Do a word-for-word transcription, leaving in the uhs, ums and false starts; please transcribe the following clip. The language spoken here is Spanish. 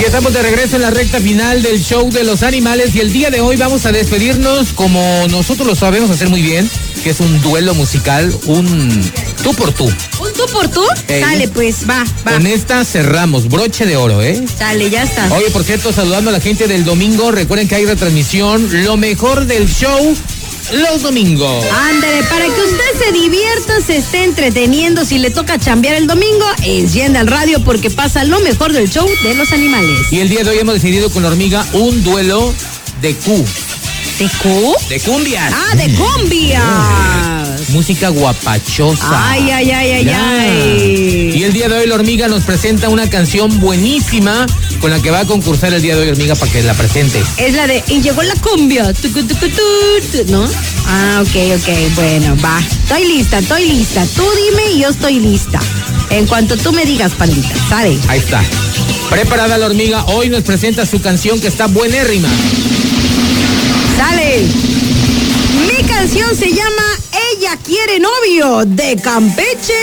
ya estamos de regreso en la recta final del show de los animales y el día de hoy vamos a despedirnos como nosotros lo sabemos hacer muy bien, que es un duelo musical, un tú por tú. ¿Un tú por tú? Ey. Sale pues, va, va. Con esta cerramos, broche de oro, ¿eh? Sale, ya está. Oye, por cierto, saludando a la gente del domingo, recuerden que hay retransmisión, lo mejor del show, los domingos. Ándale, para que usted se divierta, se esté entreteniendo, si le toca chambear el domingo, encienda el radio porque pasa lo mejor del show de los animales. Y el día de hoy hemos decidido con la hormiga un duelo de Q. ¿De Q? De cumbias. Ah, de cumbias. Música guapachosa. Ay, ay, ay, ay, Ya. ay. Y el día de hoy la hormiga nos presenta una canción buenísima con la que va a concursar el día de hoy hormiga para que la presente. Es la de Y llegó la cumbia, tucu, tucu, tu, tu, ¿no? Ah, ok, ok, bueno, va. Estoy lista, estoy lista. Tú dime y yo estoy lista. En cuanto tú me digas, pandita, sale. Ahí está. Preparada la hormiga, hoy nos presenta su canción que está buenérrima. Sale. Mi canción se llama Ella quiere novio, de Campeche